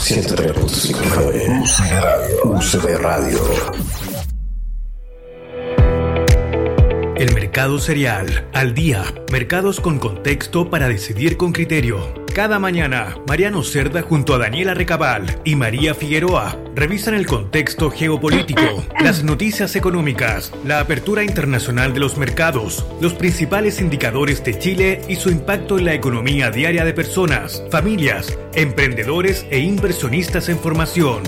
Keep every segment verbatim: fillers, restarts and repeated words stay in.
ciento tres punto cinco F M. U C B Radio. U C B Radio. El mercado cereal, al día, mercados con contexto para decidir con criterio. Cada mañana, Mariano Cerda junto a Daniela Recabal y María Figueroa revisan el contexto geopolítico, las noticias económicas, la apertura internacional de los mercados, los principales indicadores de Chile y su impacto en la economía diaria de personas, familias, emprendedores e inversionistas en formación.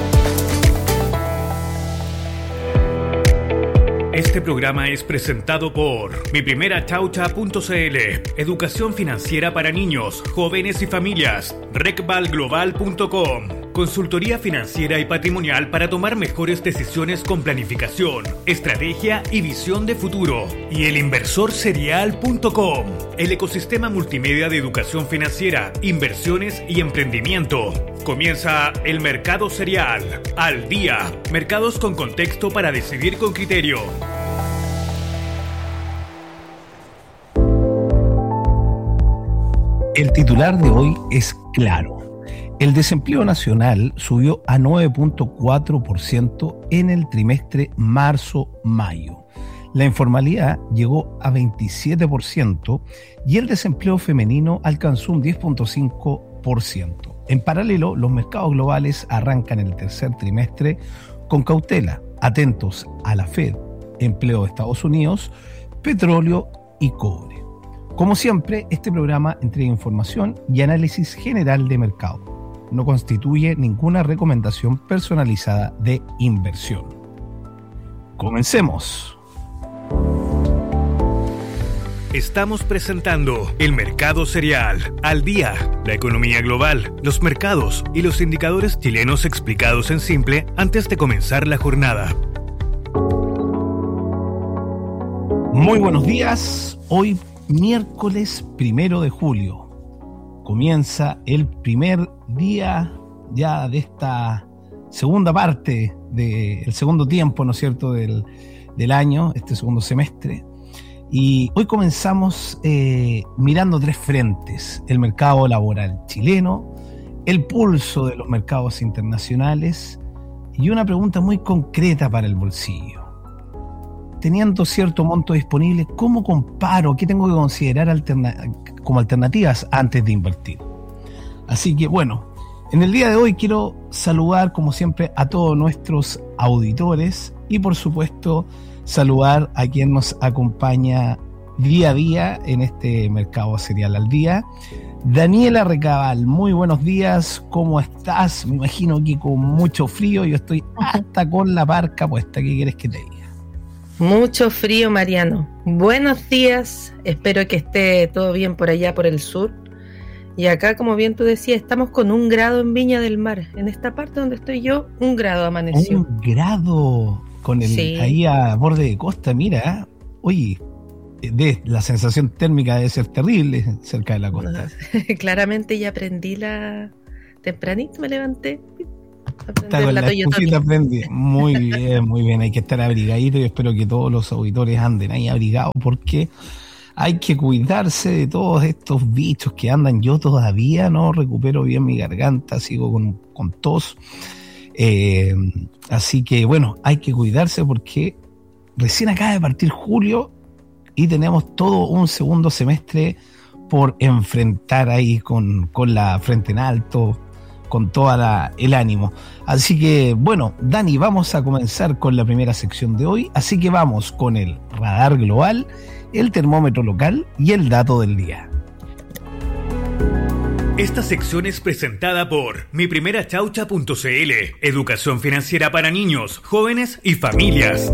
Este programa es presentado por mi primera chaucha punto c l, educación financiera para niños, jóvenes y familias, recval global punto com, consultoría financiera y patrimonial para tomar mejores decisiones con planificación, estrategia y visión de futuro, y el inversor serial punto com, el ecosistema multimedia de educación financiera, inversiones y emprendimiento. Comienza el mercado cereal, al día, mercados con contexto para decidir con criterio. El titular de hoy es claro. El desempleo nacional subió a nueve punto cuatro por ciento en el trimestre marzo-mayo. La informalidad llegó a veintisiete por ciento y el desempleo femenino alcanzó un diez punto cinco por ciento. En paralelo, los mercados globales arrancan el tercer trimestre con cautela, atentos a la Fed, empleo de Estados Unidos, petróleo y cobre. Como siempre, este programa entrega información y análisis general de mercado. No constituye ninguna recomendación personalizada de inversión. ¡Comencemos! Estamos presentando el mercado cereal, al día, la economía global, los mercados y los indicadores chilenos explicados en simple antes de comenzar la jornada. Muy buenos días, hoy miércoles primero de julio. Comienza el primer día ya de esta segunda parte del segundo tiempo, ¿no es cierto?, del, del año, este segundo semestre. Y hoy comenzamos eh, mirando tres frentes: el mercado laboral chileno, el pulso de los mercados internacionales y una pregunta muy concreta para el bolsillo. Teniendo cierto monto disponible, ¿cómo comparo? ¿Qué tengo que considerar alterna- como alternativas antes de invertir? Así que bueno, en el día de hoy quiero saludar como siempre a todos nuestros auditores y por supuesto saludar a quien nos acompaña día a día en este mercado cereal al día. Daniela Recabal, muy buenos días, ¿cómo estás? Me imagino que con mucho frío, yo estoy hasta con la parca puesta, ¿qué quieres que te diga? Mucho frío, Mariano. Buenos días, espero que esté todo bien por allá por el sur. Y acá, como bien tú decías, estamos con un grado en Viña del Mar. En esta parte donde estoy yo, un grado amaneció. Un grado con el sí. Ahí a borde de costa, mira, oye, de, la sensación térmica debe ser terrible cerca de la costa. No, claramente ya aprendí la... Tempranito me levanté. Está con la, la excusita prendida. Muy bien, muy bien. Hay que estar abrigadito y espero que todos los auditores anden ahí abrigados porque hay que cuidarse de todos estos bichos que andan. Yo todavía no recupero bien mi garganta, sigo con, con tos. Eh, así que bueno, hay que cuidarse porque recién acaba de partir julio y tenemos todo un segundo semestre por enfrentar ahí con, con la frente en alto, con todo el ánimo. Así que bueno, Dani, vamos a comenzar con la primera sección de hoy, así que vamos con el radar global, el termómetro local y el dato del día. Esta sección es presentada por mi primera chaucha punto c l, educación financiera para niños, jóvenes y familias.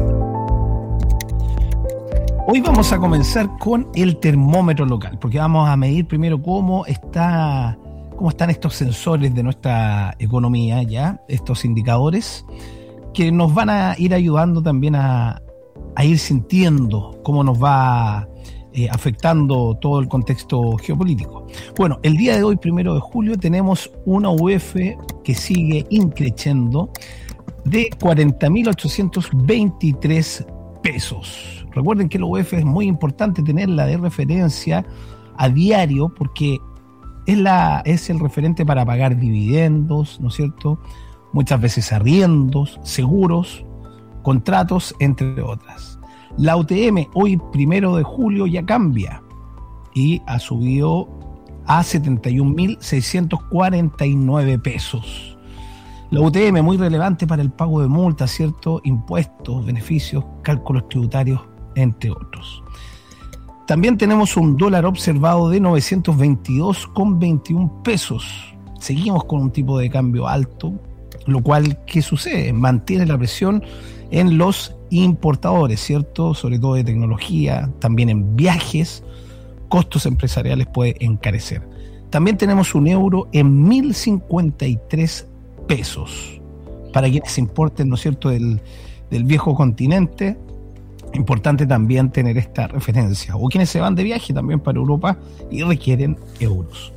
Hoy vamos a comenzar con el termómetro local, porque vamos a medir primero cómo está, cómo están estos sensores de nuestra economía, ya, estos indicadores, que nos van a ir ayudando también a, a ir sintiendo cómo nos va eh, afectando todo el contexto geopolítico. Bueno, el día de hoy, primero de julio, tenemos una U F que sigue increciendo de cuarenta mil ochocientos veintitrés pesos. Recuerden que la U F es muy importante tenerla de referencia a diario porque es, la, es el referente para pagar dividendos, ¿no es cierto? Muchas veces arriendos, seguros, contratos, entre otras. La U T M hoy, primero de julio, ya cambia y ha subido a setenta y un mil seiscientos cuarenta y nueve pesos. La U T M muy relevante para el pago de multas, ¿cierto? Impuestos, beneficios, cálculos tributarios, entre otros. También tenemos un dólar observado de novecientos veintidós con veintiún pesos. Seguimos con un tipo de cambio alto, lo cual, ¿qué sucede? Mantiene la presión en los importadores, ¿cierto? Sobre todo de tecnología, también en viajes, costos empresariales puede encarecer. También tenemos un euro en mil cincuenta y tres pesos. Para quienes importen, ¿no es cierto?, del, del viejo continente, importante también tener esta referencia. O quienes se van de viaje también para Europa y requieren euros.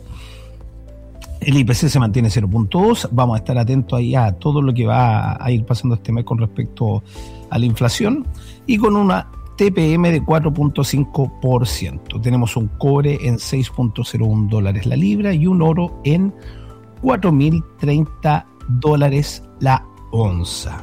El I P C se mantiene cero punto dos. Vamos a estar atentos ahí a todo lo que va a ir pasando este mes con respecto a la inflación. Y con una T P M de cuatro punto cinco por ciento. Tenemos un cobre en seis punto cero uno dólares la libra y un oro en cuatro mil treinta dólares la onza.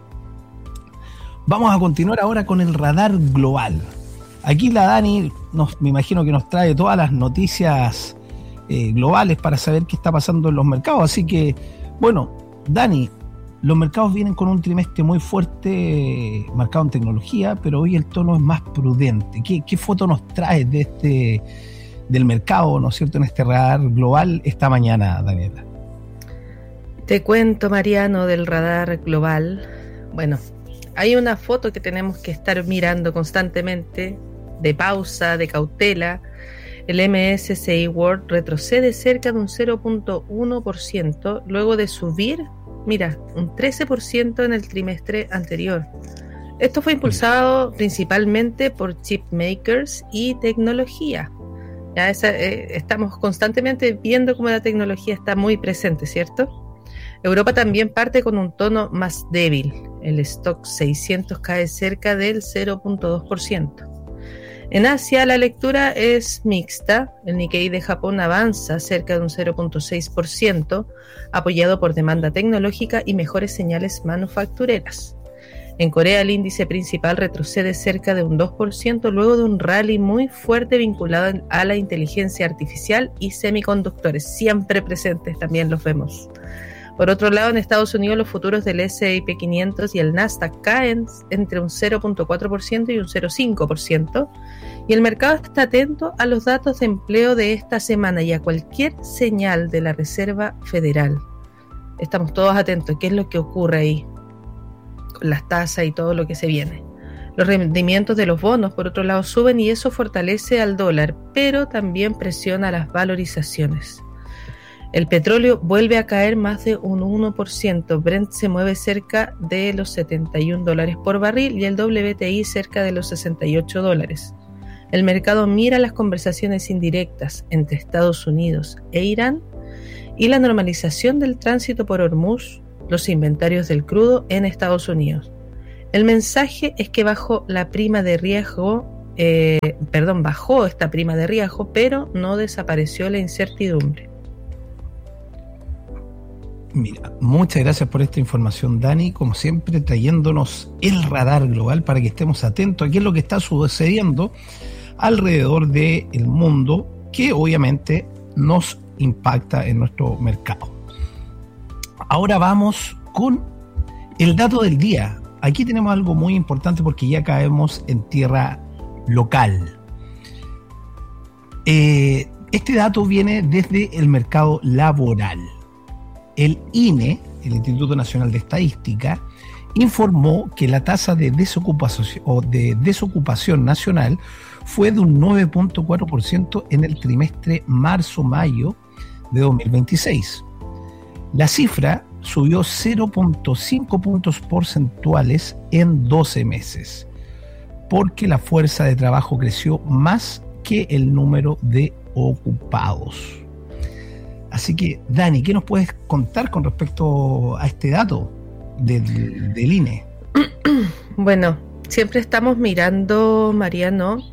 Vamos a continuar ahora con el radar global. Aquí la Dani, nos, me imagino que nos trae todas las noticias eh, globales para saber qué está pasando en los mercados. Así que, bueno, Dani, los mercados vienen con un trimestre muy fuerte, marcado en tecnología, pero hoy el tono es más prudente. ¿Qué, qué foto nos traes de este, del mercado, ¿no es cierto?, en este radar global esta mañana, Daniela? Te cuento, Mariano, del radar global. Bueno, hay una foto que tenemos que estar mirando constantemente, de pausa, de cautela. El M S C I World retrocede cerca de un cero punto uno por ciento luego de subir, mira, un trece por ciento en el trimestre anterior. Esto fue impulsado principalmente por chip makers y tecnología. Ya esa, eh, estamos constantemente viendo cómo la tecnología está muy presente, ¿cierto? Europa también parte con un tono más débil. El stock seiscientos cae cerca del cero punto dos por ciento. En Asia la lectura es mixta. El Nikkei de Japón avanza cerca de un cero punto seis por ciento, apoyado por demanda tecnológica y mejores señales manufactureras. En Corea el índice principal retrocede cerca de un dos por ciento luego de un rally muy fuerte vinculado a la inteligencia artificial y semiconductores, siempre presentes también los vemos. Por otro lado, en Estados Unidos los futuros del ese y pe quinientos y el Nasdaq caen entre un cero punto cuatro por ciento y un cero punto cinco por ciento, y el mercado está atento a los datos de empleo de esta semana y a cualquier señal de la Reserva Federal. Estamos todos atentos a qué es lo que ocurre ahí con las tasas y todo lo que se viene. Los rendimientos de los bonos, por otro lado, suben y eso fortalece al dólar, pero también presiona las valorizaciones. El petróleo vuelve a caer más de un uno por ciento. Brent se mueve cerca de los setenta y un dólares por barril y el doble T I cerca de los sesenta y ocho dólares. El mercado mira las conversaciones indirectas entre Estados Unidos e Irán y la normalización del tránsito por Hormuz, los inventarios del crudo en Estados Unidos. El mensaje es que bajó la prima de riesgo, eh, perdón, bajó esta prima de riesgo, pero no desapareció la incertidumbre. Mira, muchas gracias por esta información, Dani, como siempre trayéndonos el radar global para que estemos atentos a qué es lo que está sucediendo alrededor del mundo, que obviamente nos impacta en nuestro mercado. Ahora vamos con el dato del día. Aquí tenemos algo muy importante porque ya caemos en tierra local. Eh, este dato viene desde el mercado laboral. El I N E, el Instituto Nacional de Estadística, informó que la tasa de desocupación, o de desocupación nacional fue de un nueve punto cuatro por ciento en el trimestre marzo-mayo de dos mil veintiséis. La cifra subió cero punto cinco puntos porcentuales en doce meses, porque la fuerza de trabajo creció más que el número de ocupados. Así que, Dani, ¿qué nos puedes contar con respecto a este dato del, del I N E? Bueno, siempre estamos mirando, Mariano,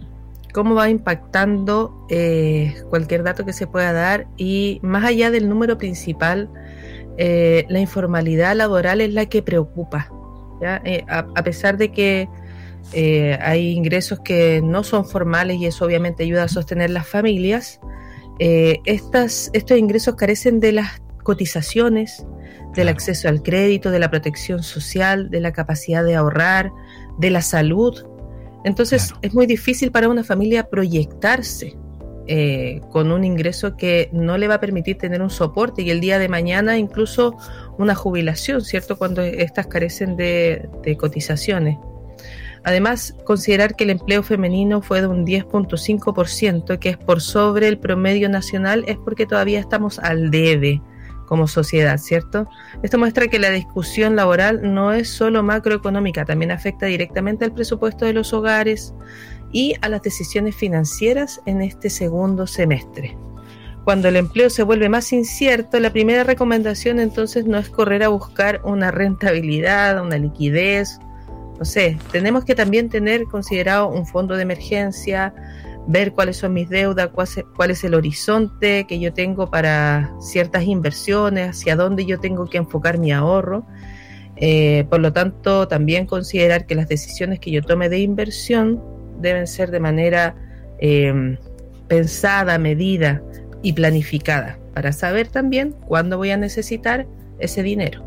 cómo va impactando eh, cualquier dato que se pueda dar, y más allá del número principal, eh, la informalidad laboral es la que preocupa, ¿ya? Eh, a, a pesar de que eh, hay ingresos que no son formales y eso obviamente ayuda a sostener las familias, eh, estas, estos ingresos carecen de las cotizaciones, del Claro. acceso al crédito, de la protección social, de la capacidad de ahorrar, de la salud. Entonces Claro. es muy difícil para una familia proyectarse eh, con un ingreso que no le va a permitir tener un soporte y el día de mañana incluso una jubilación, ¿cierto? Cuando estas carecen de, de cotizaciones. Además, considerar que el empleo femenino fue de un diez punto cinco por ciento, que es por sobre el promedio nacional, es porque todavía estamos al debe como sociedad, ¿cierto? Esto muestra que la discusión laboral no es solo macroeconómica, también afecta directamente al presupuesto de los hogares y a las decisiones financieras en este segundo semestre. Cuando el empleo se vuelve más incierto, la primera recomendación entonces no es correr a buscar una rentabilidad, una liquidez, no sé, tenemos que también tener considerado un fondo de emergencia, ver cuáles son mis deudas, cuál es, cuál es el horizonte que yo tengo para ciertas inversiones, hacia dónde yo tengo que enfocar mi ahorro. Eh, por lo tanto, también considerar que las decisiones que yo tome de inversión deben ser de manera eh, pensada, medida y planificada, para saber también cuándo voy a necesitar ese dinero.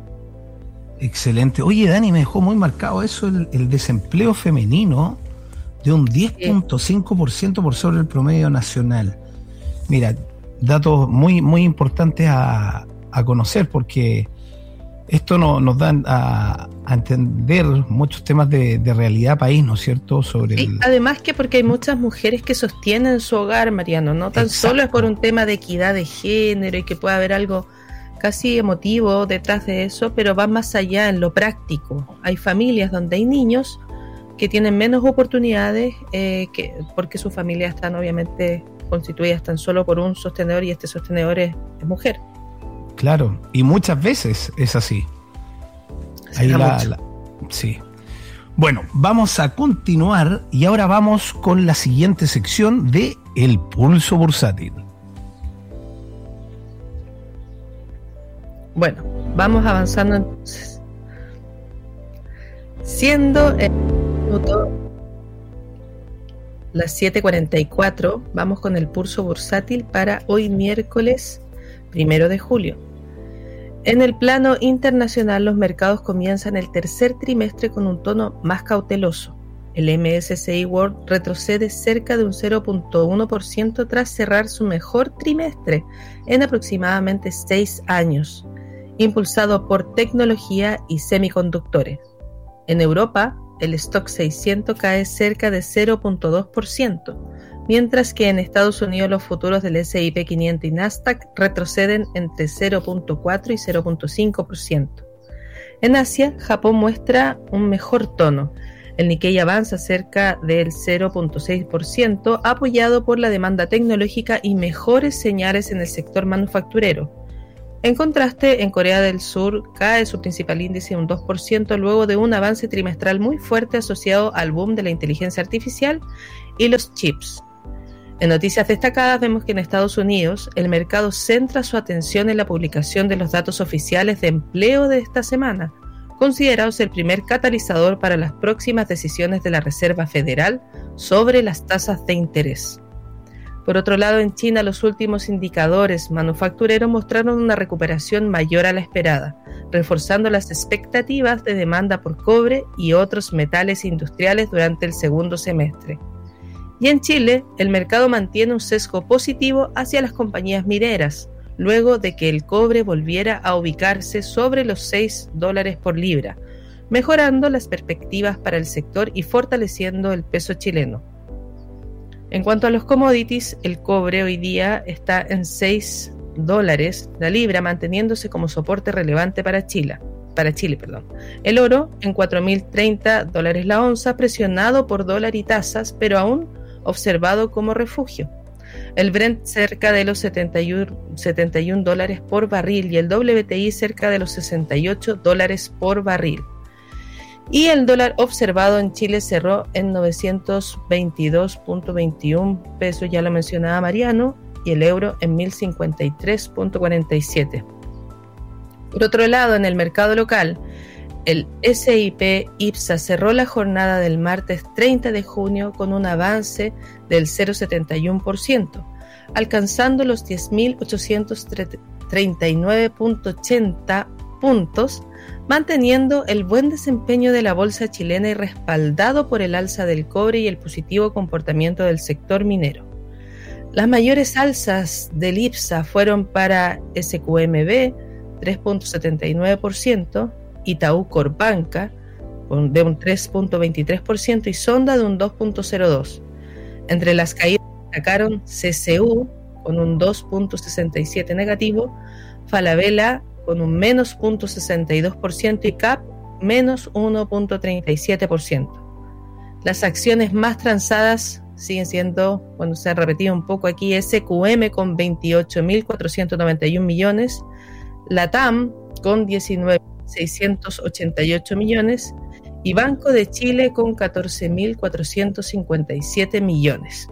Excelente. Oye, Dani, me dejó muy marcado eso, el, el desempleo femenino de un diez punto cinco por ciento por sobre el promedio nacional. Mira, datos muy, muy importantes a, a conocer, porque esto no, nos da a, a entender muchos temas de, de realidad país, ¿no es cierto? Sobre Sí, el... además que porque hay muchas mujeres que sostienen su hogar, Mariano, no tan Exacto. solo es por un tema de equidad de género y que pueda haber algo casi emotivo detrás de eso, pero va más allá en lo práctico. Hay familias donde hay niños que tienen menos oportunidades eh, que, porque sus familias están obviamente constituidas tan solo por un sostenedor y este sostenedor es, es mujer. Claro, y muchas veces es así. Se Ahí da la, mucho. la- sí. Bueno, vamos a continuar y ahora vamos con la siguiente sección de El Pulso Bursátil. Bueno, vamos avanzando entonces. Siendo el minuto las siete cuarenta y cuatro, vamos con el pulso bursátil para hoy miércoles primero de julio. En el plano internacional, los mercados comienzan el tercer trimestre con un tono más cauteloso. El M S C I World retrocede cerca de un cero punto uno por ciento tras cerrar su mejor trimestre en aproximadamente seis años, impulsado por tecnología y semiconductores. En Europa, el Stock seiscientos cae cerca de cero punto dos por ciento, mientras que en Estados Unidos los futuros del S and P quinientos y Nasdaq retroceden entre cero punto cuatro y cero punto cinco por ciento. En Asia, Japón muestra un mejor tono. El Nikkei avanza cerca del cero punto seis por ciento, apoyado por la demanda tecnológica y mejores señales en el sector manufacturero. En contraste, en Corea del Sur cae su principal índice un dos por ciento luego de un avance trimestral muy fuerte asociado al boom de la inteligencia artificial y los chips. En noticias destacadas vemos que en Estados Unidos el mercado centra su atención en la publicación de los datos oficiales de empleo de esta semana, considerados el primer catalizador para las próximas decisiones de la Reserva Federal sobre las tasas de interés. Por otro lado, en China los últimos indicadores manufactureros mostraron una recuperación mayor a la esperada, reforzando las expectativas de demanda por cobre y otros metales industriales durante el segundo semestre. Y en Chile, el mercado mantiene un sesgo positivo hacia las compañías mineras, luego de que el cobre volviera a ubicarse sobre los seis dólares por libra, mejorando las perspectivas para el sector y fortaleciendo el peso chileno. En cuanto a los commodities, el cobre hoy día está en seis dólares la libra, manteniéndose como soporte relevante para Chile. Para Chile, perdón. El oro en cuatro mil treinta dólares la onza, presionado por dólar y tasas, pero aún observado como refugio. El Brent cerca de los setenta y uno dólares por barril y el W T I cerca de los sesenta y ocho dólares por barril. Y el dólar observado en Chile cerró en novecientos veintidós punto veintiuno pesos, ya lo mencionaba Mariano, y el euro en mil cincuenta y tres punto cuarenta y siete. Por otro lado, en el mercado local, el S y P IPSA cerró la jornada del martes treinta de junio con un avance del cero punto setenta y uno por ciento, alcanzando los diez mil ochocientos treinta y nueve punto ochenta puntos, manteniendo el buen desempeño de la bolsa chilena y respaldado por el alza del cobre y el positivo comportamiento del sector minero. Las mayores alzas del IPSA fueron para S Q M B, tres punto setenta y nueve por ciento, Itaú Corpbanca, de un tres punto veintitrés por ciento, y Sonda de un dos punto cero dos por ciento. Entre las caídas destacaron C C U, con un dos punto sesenta y siete por ciento negativo, Falabella, con un menos cero punto sesenta y dos por ciento, y C A P menos uno punto treinta y siete por ciento. Las acciones más transadas siguen siendo, bueno, se ha repetido un poco aquí, S Q M con veintiocho mil cuatrocientos noventa y uno millones, Latam con diecinueve mil seiscientos ochenta y ocho millones y Banco de Chile con catorce mil cuatrocientos cincuenta y siete millones,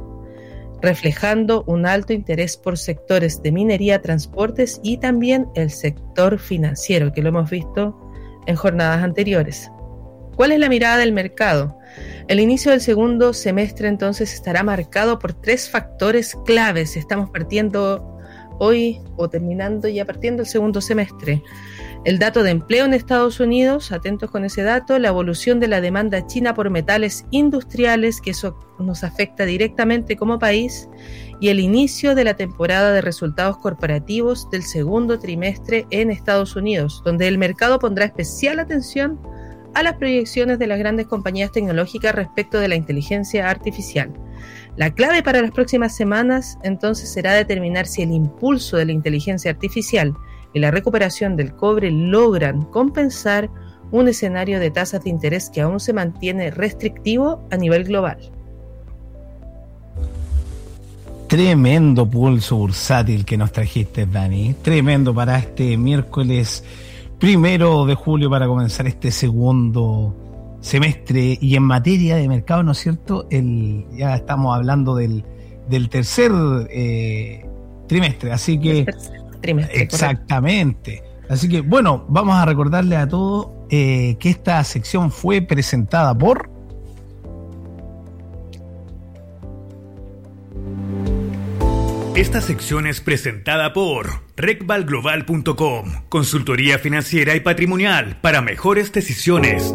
reflejando un alto interés por sectores de minería, transportes y también el sector financiero, que lo hemos visto en jornadas anteriores. ¿Cuál es la mirada del mercado? El inicio del segundo semestre entonces estará marcado por tres factores claves. Estamos partiendo hoy o terminando ya partiendo el segundo semestre. El dato de empleo en Estados Unidos, atentos con ese dato, la evolución de la demanda china por metales industriales, que eso nos afecta directamente como país, y el inicio de la temporada de resultados corporativos del segundo trimestre en Estados Unidos, donde el mercado pondrá especial atención a las proyecciones de las grandes compañías tecnológicas respecto de la inteligencia artificial. La clave para las próximas semanas entonces será determinar si el impulso de la inteligencia artificial y la recuperación del cobre logran compensar un escenario de tasas de interés que aún se mantiene restrictivo a nivel global. Tremendo pulso bursátil que nos trajiste, Dani. Tremendo para este miércoles primero de julio, para comenzar este segundo semestre. Y en materia de mercado, ¿no es cierto? El, ya estamos hablando del, del tercer eh, trimestre, así que... Trimestre, exactamente. Correcto. Así que, bueno, vamos a recordarle a todos eh, que esta sección fue presentada por... Esta sección es presentada por recval global punto com, consultoría financiera y patrimonial para mejores decisiones.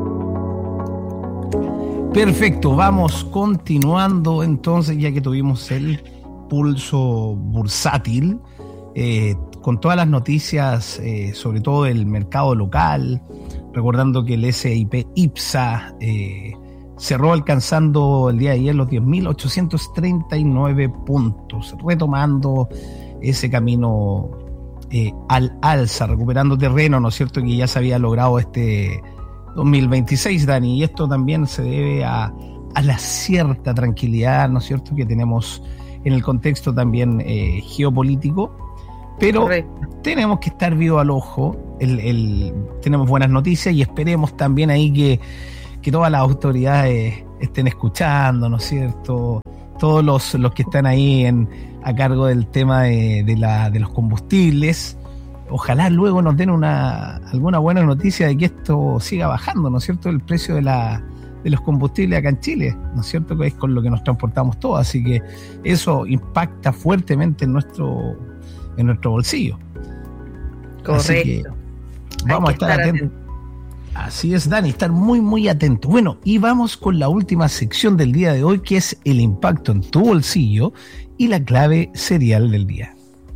Perfecto, vamos continuando entonces, ya que tuvimos el pulso bursátil, eh, con todas las noticias, eh, sobre todo el mercado local, recordando que el S y P IPSA eh, cerró alcanzando el día de ayer los diez mil ochocientos treinta y nueve puntos, retomando ese camino eh, al alza, recuperando terreno, ¿no es cierto?, que ya se había logrado este dos mil veintiséis, Dani, y esto también se debe a, a la cierta tranquilidad, ¿no es cierto?, que tenemos en el contexto también eh, geopolítico, pero correcto, tenemos que estar vivo al ojo, el, el, tenemos buenas noticias y esperemos también ahí que, que todas las autoridades estén escuchando, ¿no es cierto?, todos los, los que están ahí en, a cargo del tema de, de, la, de los combustibles. Ojalá luego nos den una alguna buena noticia de que esto siga bajando, ¿no es cierto?, el precio de la de los combustibles acá en Chile, ¿no es cierto?, que es con lo que nos transportamos todos, así que eso impacta fuertemente en nuestro en nuestro bolsillo. Correcto. Así que vamos a estar, estar atentos. Atento. Así es, Dani, estar muy muy atentos. Bueno, y vamos con la última sección del día de hoy, que es el impacto en tu bolsillo y la clave serial del día.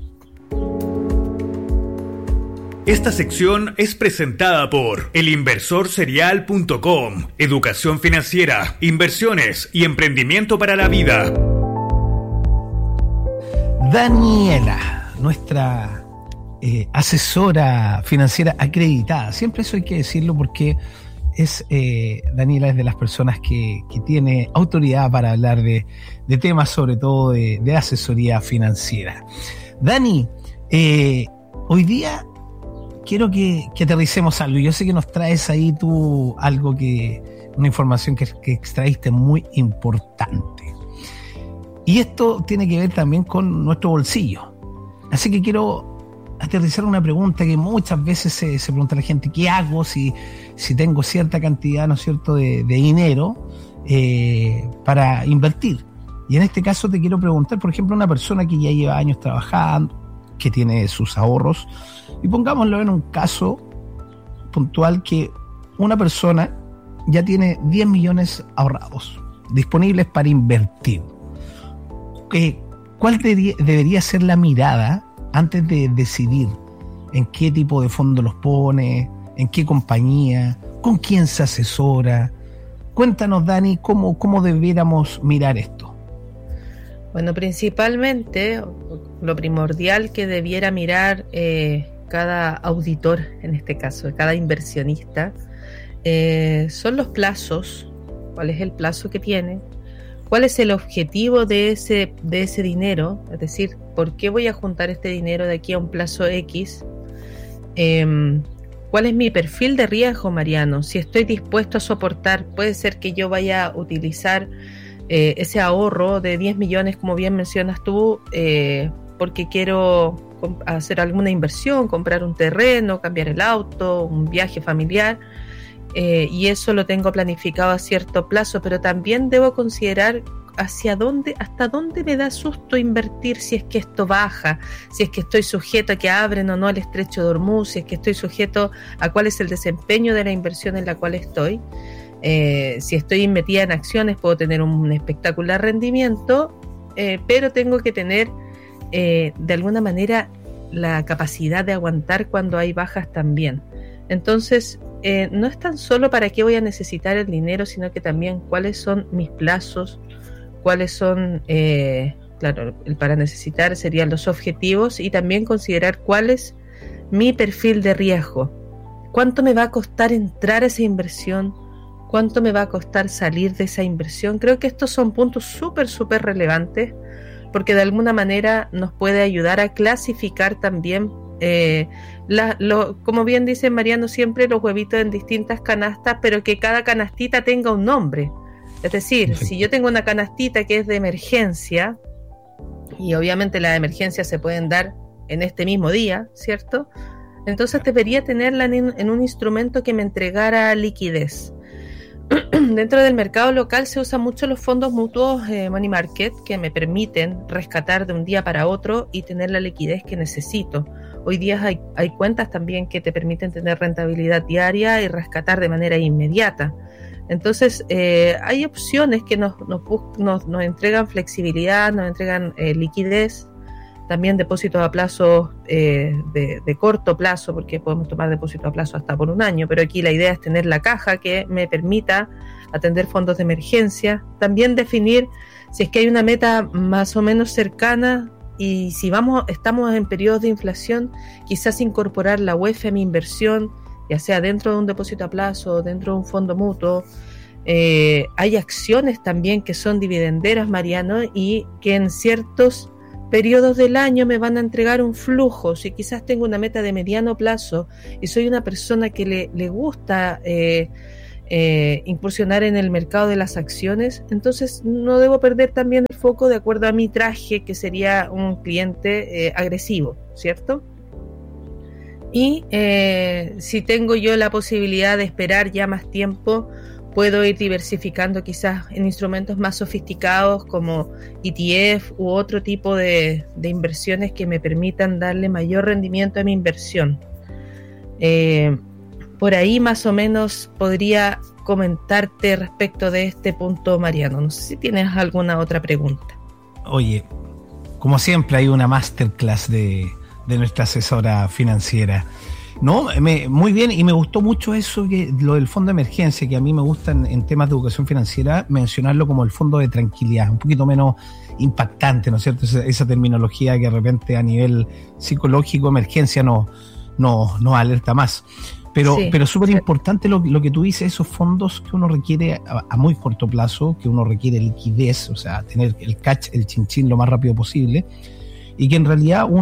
Esta sección es presentada por el inversor serial punto com, educación financiera, inversiones y emprendimiento para la vida. Daniela, nuestra eh, asesora financiera acreditada, siempre eso hay que decirlo porque es eh, Daniela es de las personas que, que tiene autoridad para hablar de, de temas, sobre todo de, de asesoría financiera. Dani, eh, hoy día quiero que, que aterricemos algo. Yo sé que nos traes ahí tú algo que, una información que, que extraíste muy importante. Y esto tiene que ver también con nuestro bolsillo. Así que quiero aterrizar una pregunta que muchas veces se, se pregunta la gente: ¿qué hago si, si tengo cierta cantidad, ¿no es cierto?, de, de dinero eh, para invertir? Y en este caso te quiero preguntar, por ejemplo, una persona que ya lleva años trabajando, que tiene sus ahorros, y pongámoslo en un caso puntual que una persona ya tiene diez millones ahorrados, disponibles para invertir. Eh, ¿Cuál de, debería ser la mirada antes de decidir en qué tipo de fondo los pone, en qué compañía, con quién se asesora? Cuéntanos, Dani, cómo, cómo debiéramos mirar esto. Bueno, principalmente lo primordial que debiera mirar eh, cada auditor, en este caso, cada inversionista, eh, son los plazos. ¿Cuál es el plazo que tiene? ¿Cuál es el objetivo de ese, de ese dinero? Es decir, ¿por qué voy a juntar este dinero de aquí a un plazo X? Eh, ¿Cuál es mi perfil de riesgo, Mariano? Si estoy dispuesto a soportar, puede ser que yo vaya a utilizar eh, ese ahorro de diez millones, como bien mencionas tú, eh, porque quiero hacer alguna inversión, comprar un terreno, cambiar el auto, un viaje familiar. Eh, y eso lo tengo planificado a cierto plazo, pero también debo considerar hacia dónde, hasta dónde me da susto invertir, si es que esto baja, si es que estoy sujeto a que abren o no el estrecho de Hormuz, si es que estoy sujeto a cuál es el desempeño de la inversión en la cual estoy. Eh, si estoy metida en acciones puedo tener un espectacular rendimiento, eh, pero tengo que tener eh, de alguna manera la capacidad de aguantar cuando hay bajas también. Entonces, Eh, no es tan solo para qué voy a necesitar el dinero, sino que también cuáles son mis plazos, cuáles son, eh, claro, el para necesitar serían los objetivos, y también considerar cuál es mi perfil de riesgo. ¿Cuánto me va a costar entrar a esa inversión? ¿Cuánto me va a costar salir de esa inversión? Creo que estos son puntos súper, súper relevantes, porque de alguna manera nos puede ayudar a clasificar también Eh, la, lo, como bien dice Mariano, siempre los huevitos en distintas canastas, pero que cada canastita tenga un nombre. Es decir, Perfecto. Si yo tengo una canastita que es de emergencia, y obviamente las emergencias se pueden dar en este mismo día, ¿cierto? Entonces debería tenerla en, en un instrumento que me entregara liquidez. Dentro del mercado local se usan mucho los fondos mutuos eh, money market, que me permiten rescatar de un día para otro y tener la liquidez que necesito. Hoy día hay, hay cuentas también que te permiten tener rentabilidad diaria y rescatar de manera inmediata. Entonces eh, hay opciones que nos, nos, nos, nos entregan flexibilidad, nos entregan eh, liquidez, también depósitos a plazo eh, de, de corto plazo, porque podemos tomar depósitos a plazo hasta por un año, pero aquí la idea es tener la caja que me permita atender fondos de emergencia, también definir si es que hay una meta más o menos cercana, y si vamos estamos en periodos de inflación, quizás incorporar la U E F a mi inversión, ya sea dentro de un depósito a plazo, dentro de un fondo mutuo. Eh, hay acciones también que son dividenderas, Mariano, y que en ciertos periodos del año me van a entregar un flujo. Si quizás tengo una meta de mediano plazo y soy una persona que le, le gusta eh, eh, incursionar en el mercado de las acciones, entonces no debo perder también el foco de acuerdo a mi traje, que sería un cliente eh, agresivo, ¿cierto? Y eh, si tengo yo la posibilidad de esperar ya más tiempo, puedo ir diversificando quizás en instrumentos más sofisticados como E T F u otro tipo de, de inversiones que me permitan darle mayor rendimiento a mi inversión. Eh, por ahí más o menos podría comentarte respecto de este punto, Mariano. No sé si tienes alguna otra pregunta. Oye, como siempre hay una masterclass de, de nuestra asesora financiera. No, me, muy bien, y me gustó mucho eso, que lo del fondo de emergencia, que a mí me gusta en, en temas de educación financiera mencionarlo como el fondo de tranquilidad, un poquito menos impactante, ¿no es cierto? Esa, esa terminología que de repente a nivel psicológico, emergencia, no, no, no alerta más. Pero, sí, pero súper importante lo, lo que tú dices, esos fondos que uno requiere a, a muy corto plazo, que uno requiere liquidez, o sea, tener el catch, el chinchín lo más rápido posible, y que en realidad uno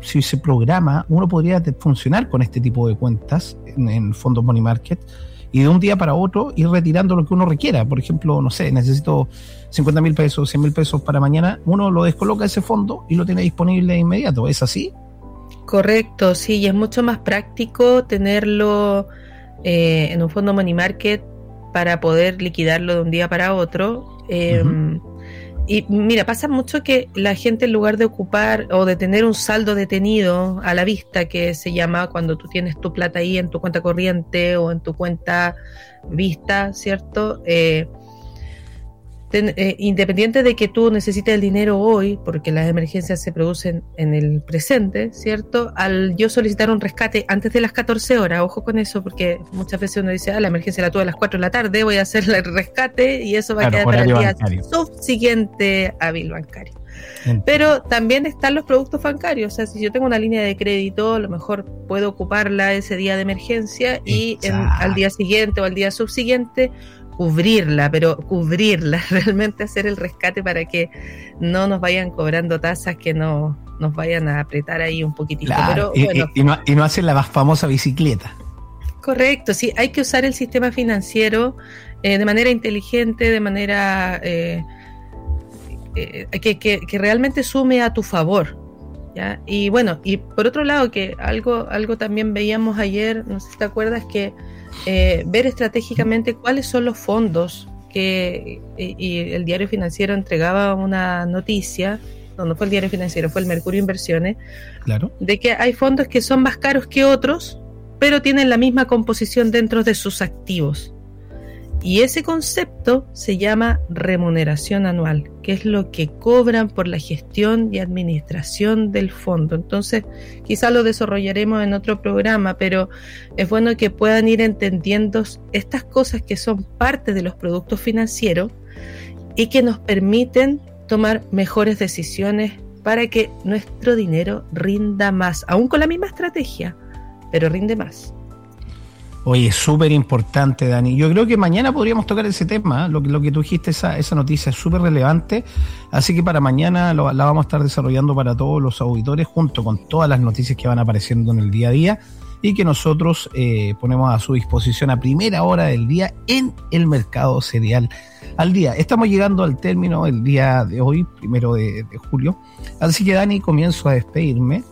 si se programa, uno podría funcionar con este tipo de cuentas en, en fondos money market y de un día para otro ir retirando lo que uno requiera. Por ejemplo, no sé, necesito cincuenta mil pesos, cien mil pesos para mañana, uno lo descoloca ese fondo y lo tiene disponible de inmediato. ¿Es así? Correcto, sí, y es mucho más práctico tenerlo eh, en un fondo money market para poder liquidarlo de un día para otro. Eh, uh-huh. Y mira, pasa mucho que la gente, en lugar de ocupar o de tener un saldo detenido a la vista, que se llama cuando tú tienes tu plata ahí en tu cuenta corriente o en tu cuenta vista, ¿cierto? Eh, ten, eh, independiente de que tú necesites el dinero hoy, porque las emergencias se producen en el presente, ¿cierto? Al yo solicitar un rescate antes de las catorce horas, ojo con eso, porque muchas veces uno dice, ah, la emergencia la tuve a las cuatro de la tarde, voy a hacer el rescate y eso va claro, a quedar para el día bancario. Subsiguiente hábil bancario. Entiendo. Pero también están los productos bancarios, o sea, si yo tengo una línea de crédito, a lo mejor puedo ocuparla ese día de emergencia y en, al día siguiente o al día subsiguiente cubrirla, pero cubrirla, realmente hacer el rescate para que no nos vayan cobrando tasas que no nos vayan a apretar ahí un poquitito. Claro, pero, y, bueno, y, y, no, y no hacen la más famosa bicicleta. Correcto, sí, hay que usar el sistema financiero eh, de manera inteligente, de manera eh, eh, que, que, que realmente sume a tu favor, ¿ya? Y bueno, y por otro lado, que algo, algo también veíamos ayer, no sé si te acuerdas, que Eh, ver estratégicamente cuáles son los fondos que y, y el diario financiero entregaba una noticia, no, no fue el diario financiero, fue el Mercurio Inversiones, claro, de que hay fondos que son más caros que otros, pero tienen la misma composición dentro de sus activos. Y ese concepto se llama remuneración anual, que es lo que cobran por la gestión y administración del fondo. Entonces, quizá lo desarrollaremos en otro programa, pero es bueno que puedan ir entendiendo estas cosas que son parte de los productos financieros y que nos permiten tomar mejores decisiones para que nuestro dinero rinda más, aún con la misma estrategia, pero rinde más. Oye, súper importante, Dani. Yo creo que mañana podríamos tocar ese tema, ¿eh? lo, lo que tú dijiste, esa, esa noticia es súper relevante, así que para mañana lo, la vamos a estar desarrollando para todos los auditores, junto con todas las noticias que van apareciendo en el día a día y que nosotros eh, ponemos a su disposición a primera hora del día en el Mercado Cereal al Día. Estamos llegando al término el día de hoy, primero de, de julio, así que, Dani, comienzo a despedirme.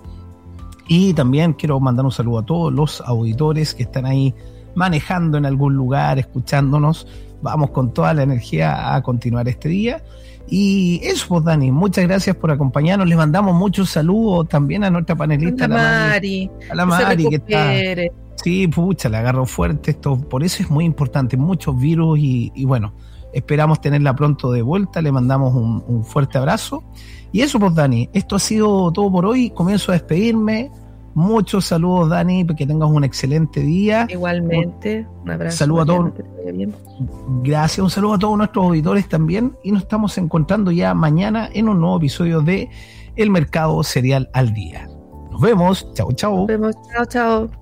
Y también quiero mandar un saludo a todos los auditores que están ahí manejando en algún lugar, escuchándonos. Vamos con toda la energía a continuar este día. Y eso, pues, Dani, muchas gracias por acompañarnos. Les mandamos muchos saludos también a nuestra panelista, a la Mari. A la Mari, que está... Sí, pucha, la agarró fuerte esto. Por eso es muy importante, muchos virus y, y bueno, esperamos tenerla pronto de vuelta. Le mandamos un, un fuerte abrazo. Y eso, pues, Dani, esto ha sido todo por hoy. Comienzo a despedirme. Muchos saludos, Dani, que tengas un excelente día. Igualmente, un abrazo. Saludo a todos. Gracias, un saludo a todos nuestros auditores también. Y nos estamos encontrando ya mañana en un nuevo episodio de El Mercado Cereal al Día. Nos vemos. Chao, chao. Nos vemos. Chao, chao.